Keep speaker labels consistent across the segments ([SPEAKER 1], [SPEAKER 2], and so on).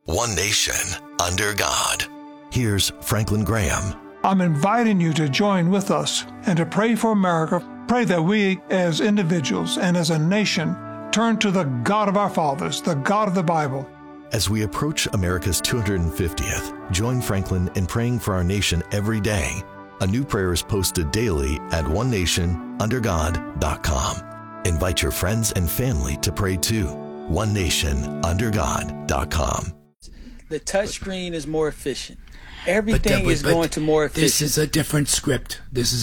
[SPEAKER 1] One nation, under God. Here's Franklin Graham.
[SPEAKER 2] I'm inviting you to join with us and to pray for America. Pray that we as individuals and as a nation turn to the God of our fathers, the God of the Bible.
[SPEAKER 1] As we approach America's 250th, join Franklin in praying for our nation every day. A new prayer is posted daily at onenationundergod.com. Invite your friends and family to pray too. onenationundergod.com.
[SPEAKER 3] The touchscreen is more efficient. Everything is going to more efficient.
[SPEAKER 4] This is a different script.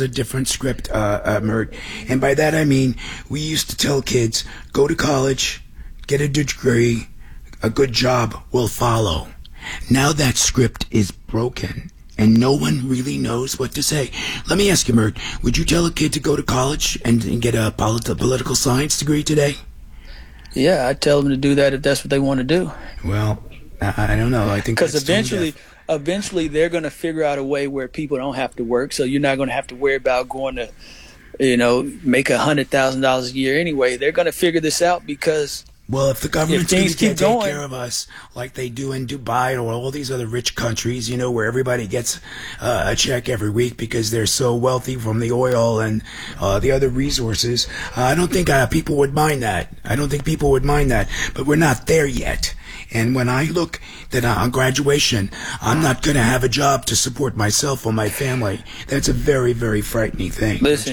[SPEAKER 4] Mert. And by that I mean, we used to tell kids, go to college, get a degree, a good job will follow. Now that script is broken, and no one really knows what to say. Let me ask you, Mert, would you tell a kid to go to college and get a political science degree today?
[SPEAKER 3] Yeah, I'd tell them to do that if that's what they want to do.
[SPEAKER 4] Well, I don't know. I think
[SPEAKER 3] because eventually they're going to figure out a way where people don't have to work, so you're not going to have to worry about going to, make $100,000 a year anyway. They're going to figure this out because,
[SPEAKER 4] well, if the government's going to take care of us like they do in Dubai or all these other rich countries, where everybody gets a check every week because they're so wealthy from the oil and the other resources, I don't think people would mind that. But we're not there yet. And when I look that on graduation, I'm not going to have a job to support myself or my family, that's a very, very frightening thing.
[SPEAKER 3] Listen,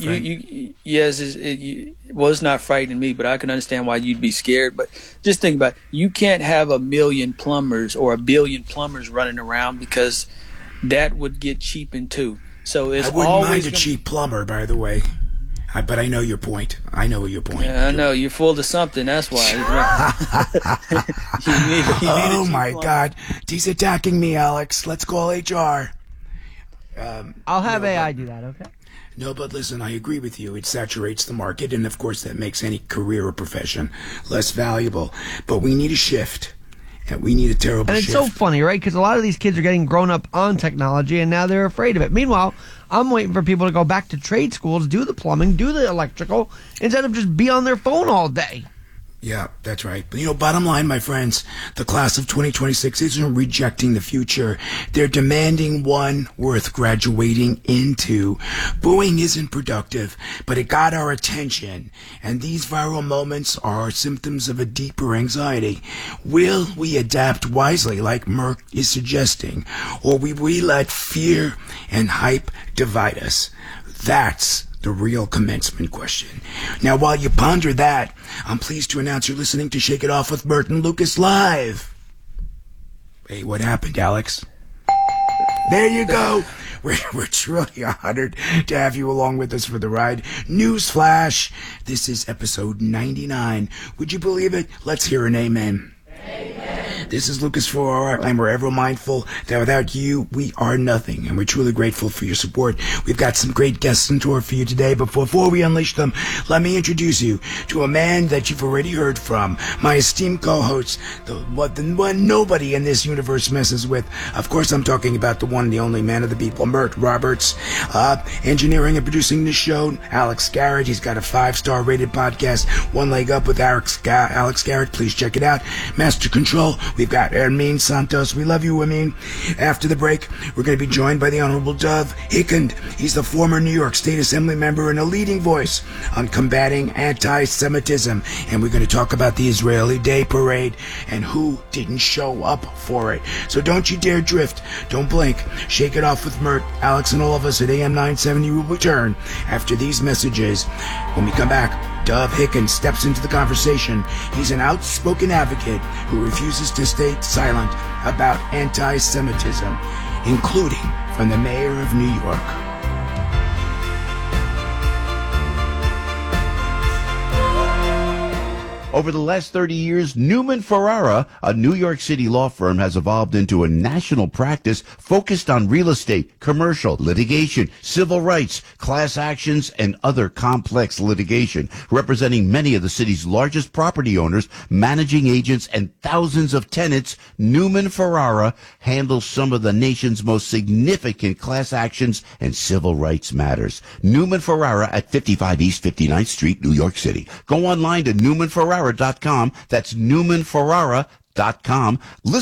[SPEAKER 3] it's not frightening me, but I can understand why you'd be scared. But just think about it. You can't have 1 million plumbers or 1 billion plumbers running around because that would get cheapened too. So I
[SPEAKER 4] wouldn't mind a cheap plumber, by the way. But I know your point.
[SPEAKER 3] Yeah, I know. You're full of something. That's why.
[SPEAKER 4] Oh, my God. He's attacking me, Alex. Let's call HR.
[SPEAKER 5] I'll have AI do that, okay?
[SPEAKER 4] No, but listen, I agree with you. It saturates the market, and, of course, that makes any career or profession less valuable. But we need a shift. And we need a terrible shift.
[SPEAKER 5] And it's so funny, right? Because a lot of these kids are getting grown up on technology, and now they're afraid of it. Meanwhile, I'm waiting for people to go back to trade schools, do the plumbing, do the electrical, instead of just be on their phone all day.
[SPEAKER 4] Yeah, that's right. But, bottom line, my friends, the class of 2026 isn't rejecting the future. They're demanding one worth graduating into. Booing isn't productive, but it got our attention. And these viral moments are symptoms of a deeper anxiety. Will we adapt wisely, like Merck is suggesting? Or will we let fear and hype divide us? That's the real commencement question. Now, while you ponder that, I'm pleased to announce you're listening to Shake It Off with Mert and Lucas live. Hey, what happened, Alex? There you go. We're truly honored to have you along with us for the ride. Newsflash, this is episode 99. Would you believe it? Let's hear an amen. Amen. This is Lucas Ferrara, and we're ever mindful that without you, we are nothing, and we're truly grateful for your support. We've got some great guests in tour for you today, but before we unleash them, let me introduce you to a man that you've already heard from, my esteemed co-host, the one nobody in this universe messes with. Of course, I'm talking about the one and the only man of the people, Mert Roberts, engineering and producing this show, Alex Garrett. He's got a 5-star rated podcast, One Leg Up with Alex Garrett. Please check it out. Master Control, we've got Hermine Santos. We love you, Hermine. After the break, we're going to be joined by the Honorable Dov Hikind. He's the former New York State Assembly member and a leading voice on combating anti-Semitism. And we're going to talk about the Israeli Day Parade and who didn't show up for it. So don't you dare drift. Don't blink. Shake It Off with Mert. Alex and all of us at AM 970 will return after these messages. When we come back, Dov Hikind steps into the conversation. He's an outspoken advocate who refuses to stay silent about anti-Semitism, including from the mayor of New York.
[SPEAKER 6] Over the last 30 years, Newman Ferrara, a New York City law firm, has evolved into a national practice focused on real estate, commercial, litigation, civil rights, class actions, and other complex litigation, representing many of the city's largest property owners, managing agents, and thousands of tenants. Newman Ferrara handles some of the nation's most significant class actions and civil rights matters. Newman Ferrara at 55 East 59th Street, New York City. Go online to NewmanFerrara.com. That's NewmanFerrara.com. Listen